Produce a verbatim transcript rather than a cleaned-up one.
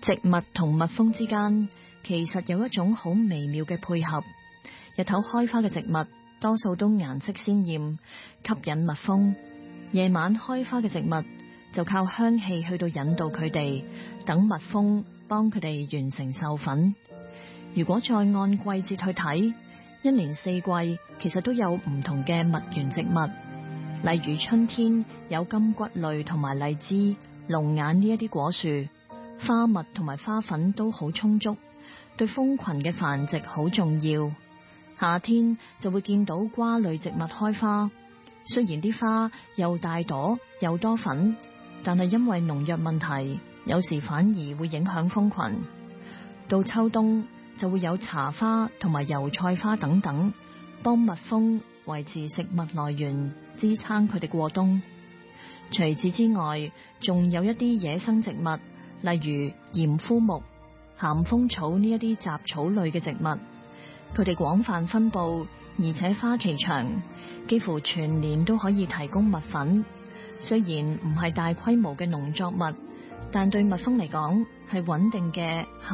植物同蜜蜂之間其實有一種好微妙嘅配合。日頭開花嘅植物多數都顏色鮮豔，吸引蜜蜂；夜晚開花嘅植物就靠香氣去到引導佢哋，等蜜蜂幫佢哋完成授粉。如果再按季節去睇，一年四季其實都有唔同嘅蜜源植物，例如春天有金骨類同埋荔枝、龍眼呢一啲果樹，花蜜同埋花粉都好充足，對蜂群嘅繁殖好重要。夏天就會見到瓜類植物開花，雖然啲花又大朵又多粉，但係因為農藥問題，有時反而會影響蜂群。到秋冬就會有茶花同埋油菜花等等，幫蜜蜂維持食物來源，支撐佢哋過冬。除此之外，仲有一啲野生植物，例如鹽膚木、咸豐草呢一啲雜草類嘅植物。佢哋廣泛分布，而且花期長，幾乎全年都可以提供蜜粉。雖然唔係大規模嘅農作物，但對蜜蜂嚟講係穩定嘅